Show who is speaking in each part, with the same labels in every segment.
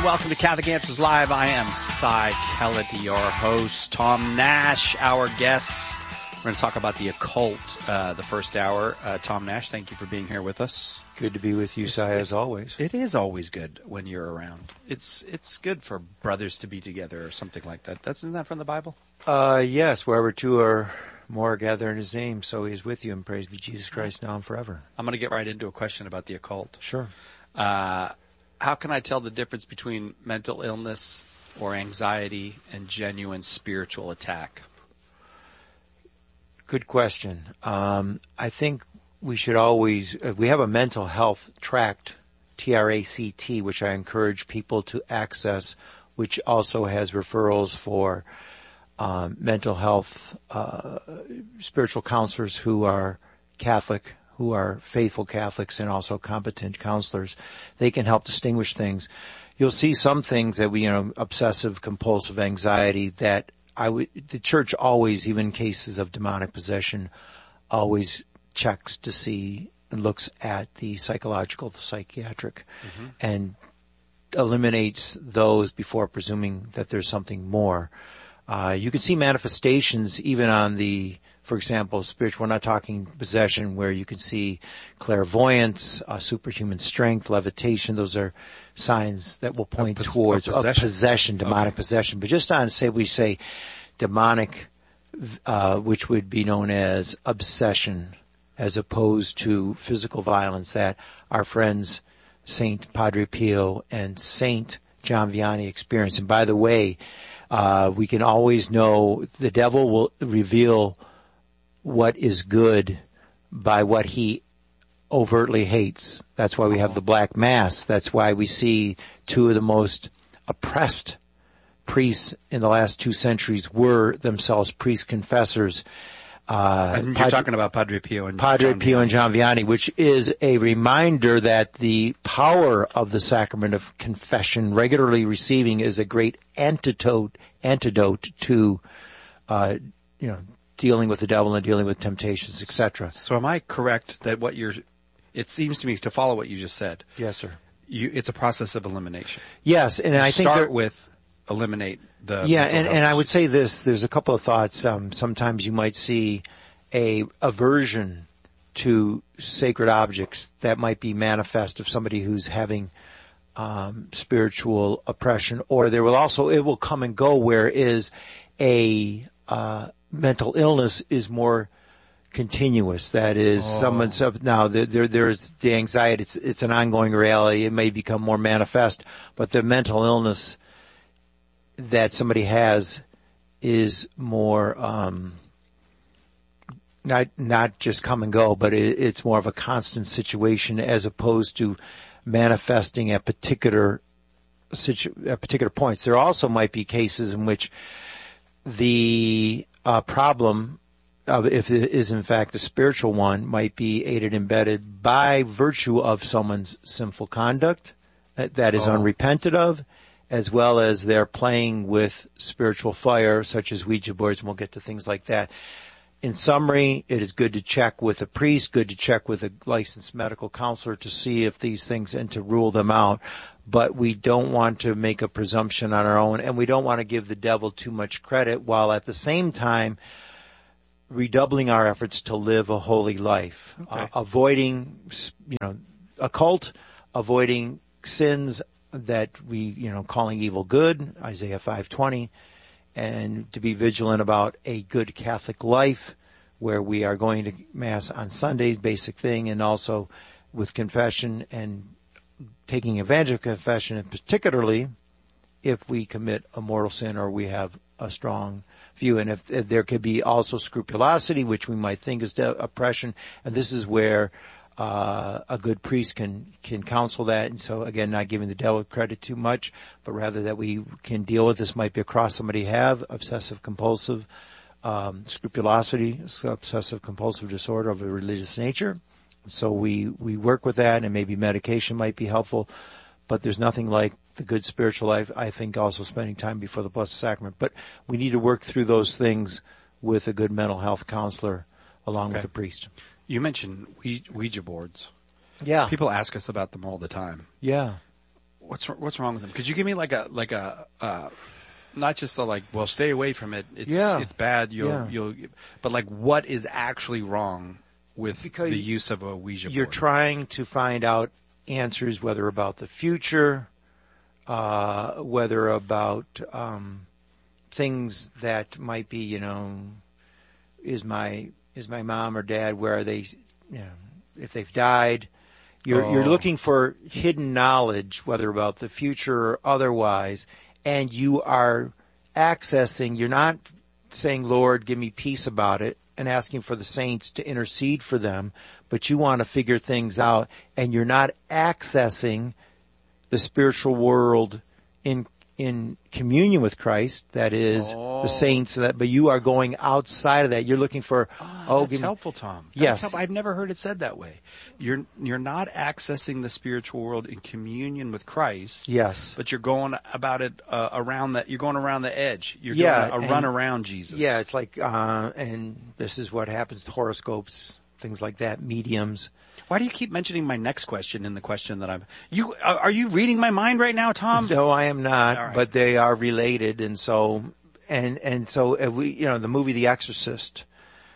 Speaker 1: welcome to Catholic Answers Live. I am Cy Kellett, your host. Tom Nash, our guest. We're going to talk about the occult the first hour. Tom Nash, thank you for being here with us.
Speaker 2: Good to be with you, Cy, as always.
Speaker 1: It is always good when you're around. It's good for brothers to be together or something like that. Isn't that from the Bible?
Speaker 2: Yes, wherever two or more gather in his name, so he is with you, and praise be Jesus Christ now and forever.
Speaker 1: I'm going to get right into a question about the occult.
Speaker 2: Sure.
Speaker 1: How can I tell the difference between mental illness or anxiety and genuine spiritual attack?
Speaker 2: Good question. I think we should always, we have a mental health tract, TRACT, which I encourage people to access, which also has referrals for mental health, spiritual counselors who are Catholic, who are faithful Catholics and also competent counselors. They can help distinguish things. You'll see some things that obsessive compulsive anxiety that the church always, even in cases of demonic possession, always checks to see and looks at the psychological, the psychiatric, and eliminates those before presuming that there's something more. You can see manifestations even on the, for example, spiritual, we're not talking possession, where you can see clairvoyance, superhuman strength, levitation. Those are signs that will point towards possession, demonic possession. But just on, we say demonic, which would be known as obsession, as opposed to physical violence that our friends Saint Padre Pio and Saint John Vianney experienced. And by the way, we can always know the devil will reveal what is good by what he overtly hates. That's why we have the Black Mass. That's why we see two of the most oppressed priests in the last 2 centuries were themselves priest confessors.
Speaker 1: And you're talking about Padre Pio and John
Speaker 2: Vianney, which is a reminder that the power of the sacrament of confession, regularly receiving, is a great antidote to, dealing with the devil and dealing with temptations, etc.
Speaker 1: So am I correct that it seems to me to follow what you just said?
Speaker 2: Yes, sir.
Speaker 1: It's a process of elimination.
Speaker 2: Yes, and I think
Speaker 1: start with eliminate the.
Speaker 2: Yeah, and I would say this. There's a couple of thoughts. Sometimes you might see a aversion to sacred objects that might be manifest of somebody who's having spiritual oppression, or it will come and go. Whereas a mental illness is more continuous. That is, someone's up now. There's the anxiety. It's an ongoing reality. It may become more manifest, but the mental illness that somebody has is more not just come and go, but it's more of a constant situation as opposed to manifesting at particular points. There also might be cases in which the problem, if it is in fact a spiritual one, might be aided and abetted by virtue of someone's sinful conduct that is unrepented of, as well as they're playing with spiritual fire, such as Ouija boards, and we'll get to things like that. In summary, it is good to check with a priest, good to check with a licensed medical counselor to see if these things and to rule them out. But we don't want to make a presumption on our own, and we don't want to give the devil too much credit, while at the same time redoubling our efforts to live a holy life, avoiding, occult, avoiding sins that we, calling evil good, Isaiah 5:20, and to be vigilant about a good Catholic life where we are going to Mass on Sundays, basic thing, and also with confession and taking advantage of confession, and particularly if we commit a mortal sin or we have a strong view. And if there could be also scrupulosity, which we might think is oppression, and this is where a good priest can counsel that. And so again, not giving the devil credit too much, but rather that we can deal with this. Might be a cross somebody have, obsessive compulsive, scrupulosity, obsessive compulsive disorder of a religious nature. So we work with that, and maybe medication might be helpful, but there's nothing like the good spiritual life. I think also spending time before the Blessed Sacrament, but we need to work through those things with a good mental health counselor along with a priest.
Speaker 1: You mentioned Ouija boards.
Speaker 2: Yeah.
Speaker 1: People ask us about them all the time.
Speaker 2: Yeah.
Speaker 1: What's wrong with them? Could you give me like a not just the well, stay away from it. It's bad. But like, what is actually wrong with the use of a Ouija board?
Speaker 2: You're trying to find out answers, whether about the future, whether about things that might be, is my mom or dad, where are they, if they've died. You're looking for hidden knowledge, whether about the future or otherwise, and you are accessing, you're not saying, Lord, give me peace about it, and asking for the saints to intercede for them, but you want to figure things out, and you're not accessing the spiritual world in communion with Christ, that is the saints, but you are going outside of that. You're looking for,
Speaker 1: that's helpful, Tom.
Speaker 2: Yes.
Speaker 1: I've never heard it said that way. You're not accessing the spiritual world in communion with Christ.
Speaker 2: Yes.
Speaker 1: But you're going about it around that. You're going around the edge. You're doing a run around Jesus.
Speaker 2: Yeah, it's like, and this is what happens to horoscopes, things like that, mediums.
Speaker 1: Why do you keep mentioning my next question in the question that are you reading my mind right now, Tom?
Speaker 2: No, I am not,
Speaker 1: right.
Speaker 2: But they are related. And so we, the movie The Exorcist,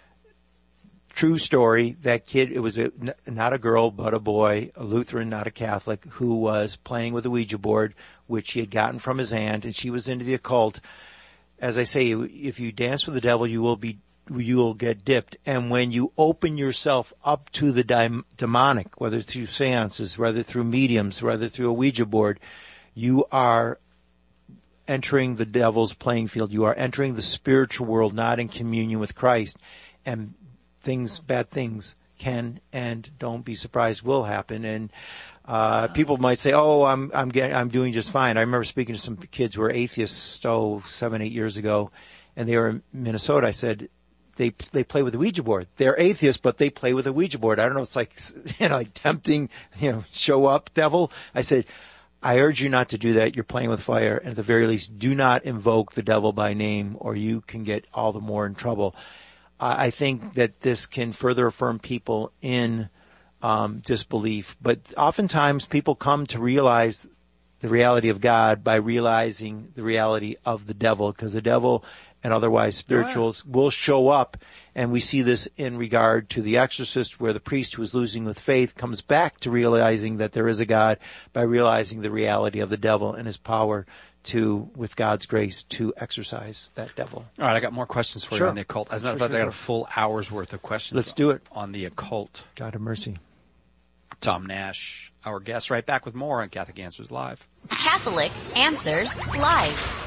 Speaker 2: true story, that kid, it was not a girl, but a boy, a Lutheran, not a Catholic, who was playing with a Ouija board, which he had gotten from his aunt, and she was into the occult. As I say, if you dance with the devil, you will get dipped. And when you open yourself up to the demonic, whether through seances, whether through mediums, whether through a Ouija board, you are entering the devil's playing field. You are entering the spiritual world, not in communion with Christ. And bad things can, and don't be surprised, will happen. And people might say, I'm doing just fine. I remember speaking to some kids who were atheists, 7-8 years ago, and they were in Minnesota. I said, they play with a Ouija board. They're atheists, but they play with a Ouija board. I don't know. It's like, like tempting, show up, devil. I said, I urge you not to do that. You're playing with fire. And at the very least, do not invoke the devil by name, or you can get all the more in trouble. I think that this can further affirm people in disbelief. But oftentimes people come to realize the reality of God by realizing the reality of the devil, because the devil and otherwise spirituals will show up. And we see this in regard to The Exorcist, where the priest who is losing with faith comes back to realizing that there is a God by realizing the reality of the devil and his power to, with God's grace, to exorcise that devil.
Speaker 1: All right, I got more questions for you on the occult. As a matter of fact, I got a full hour's worth of questions.
Speaker 2: Let's do it.
Speaker 1: On the occult.
Speaker 2: God have mercy.
Speaker 1: Tom Nash, our guest, right back with more on Catholic Answers Live.
Speaker 3: Catholic Answers Live.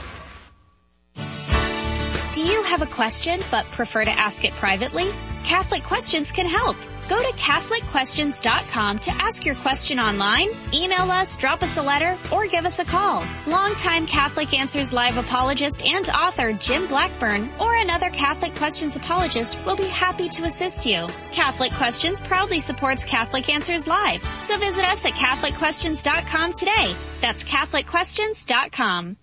Speaker 3: Do you have a question but prefer to ask it privately? Catholic Questions can help. Go to CatholicQuestions.com to ask your question online, email us, drop us a letter, or give us a call. Longtime Catholic Answers Live apologist and author Jim Blackburn or another Catholic Questions apologist will be happy to assist you. Catholic Questions proudly supports Catholic Answers Live, so visit us at CatholicQuestions.com today. That's CatholicQuestions.com.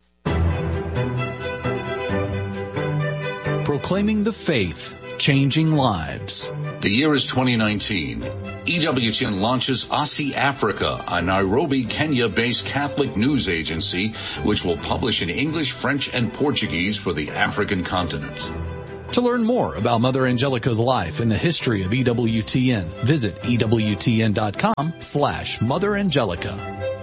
Speaker 4: Proclaiming the faith, changing lives.
Speaker 5: The year is 2019. EWTN launches Aussie Africa, a Nairobi, Kenya-based Catholic news agency, which will publish in English, French, and Portuguese for the African continent.
Speaker 4: To learn more about Mother Angelica's life and the history of EWTN, visit EWTN.com/Mother Angelica.